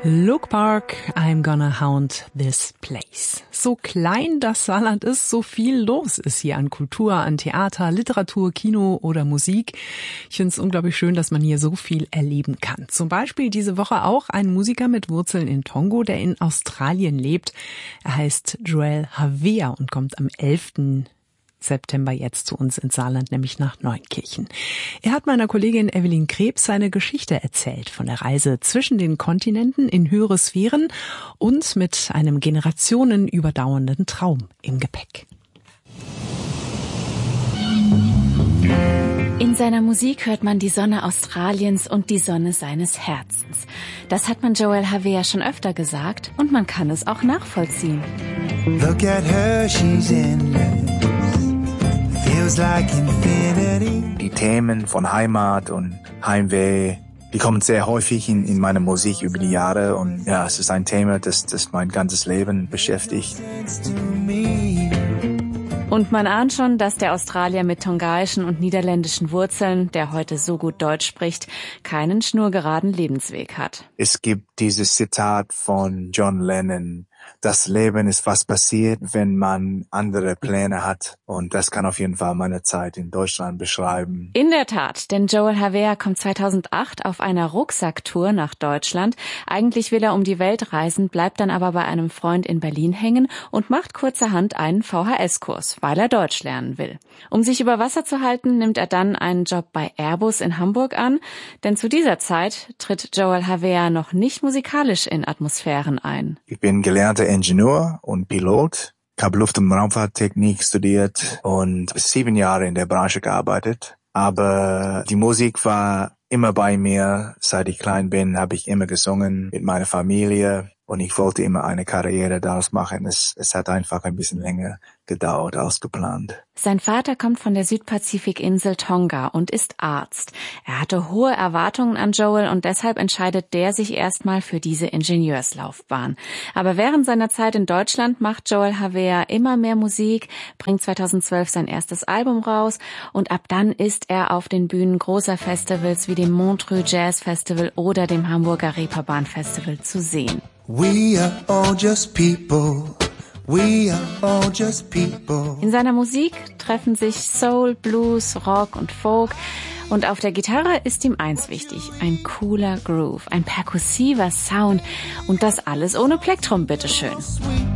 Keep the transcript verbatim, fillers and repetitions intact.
Luke Park, I'm gonna hound this place. So klein das Saarland ist, so viel los ist hier an Kultur, an Theater, Literatur, Kino oder Musik. Ich finde es unglaublich schön, dass man hier so viel erleben kann. Zum Beispiel diese Woche auch ein Musiker mit Wurzeln in Tongo, der in Australien lebt. Er heißt Joel Havea und kommt am elften September jetzt zu uns ins Saarland, nämlich nach Neunkirchen. Er hat meiner Kollegin Evelyn Krebs seine Geschichte erzählt von der Reise zwischen den Kontinenten in höhere Sphären und mit einem generationenüberdauernden Traum im Gepäck. In seiner Musik hört man die Sonne Australiens und die Sonne seines Herzens. Das hat man Joel Havea schon öfter gesagt und man kann es auch nachvollziehen. Look at her, she's in love. Die Themen von Heimat und Heimweh, die kommen sehr häufig in, in meiner Musik über die Jahre und ja, es ist ein Thema, das, das mein ganzes Leben beschäftigt. Und man ahnt schon, dass der Australier mit tongaischen und niederländischen Wurzeln, der heute so gut Deutsch spricht, keinen schnurgeraden Lebensweg hat. Es gibt dieses Zitat von John Lennon: Das Leben ist, was passiert, wenn man andere Pläne hat. Und das kann auf jeden Fall meine Zeit in Deutschland beschreiben. In der Tat, denn Joel Havea kommt zweitausendacht auf einer Rucksacktour nach Deutschland. Eigentlich will er um die Welt reisen, bleibt dann aber bei einem Freund in Berlin hängen und macht kurzerhand einen V H S-Kurs, weil er Deutsch lernen will. Um sich über Wasser zu halten, nimmt er dann einen Job bei Airbus in Hamburg an. Denn zu dieser Zeit tritt Joel Havea noch nicht musikalisch in Atmosphären ein. Ich bin gelernter Ingenieur und Pilot. Ich habe Luft- und Raumfahrttechnik studiert und sieben Jahre in der Branche gearbeitet. Aber die Musik war immer bei mir. Seit ich klein bin, habe ich immer gesungen mit meiner Familie. Und ich wollte immer eine Karriere daraus machen. Es, es hat einfach ein bisschen länger gedauert als geplant. Sein Vater kommt von der Südpazifikinsel Tonga und ist Arzt. Er hatte hohe Erwartungen an Joel und deshalb entscheidet der sich erstmal für diese Ingenieurslaufbahn. Aber während seiner Zeit in Deutschland macht Joel Havea immer mehr Musik, bringt zweitausendzwölf sein erstes Album raus und ab dann ist er auf den Bühnen großer Festivals wie dem Montreux Jazz Festival oder dem Hamburger Reeperbahn Festival zu sehen. We are all just people. We are all just people. In seiner Musik treffen sich Soul, Blues, Rock und Folk. Und auf der Gitarre ist ihm eins wichtig: ein cooler Groove, ein perkussiver Sound und das alles ohne Plektrum, bitteschön.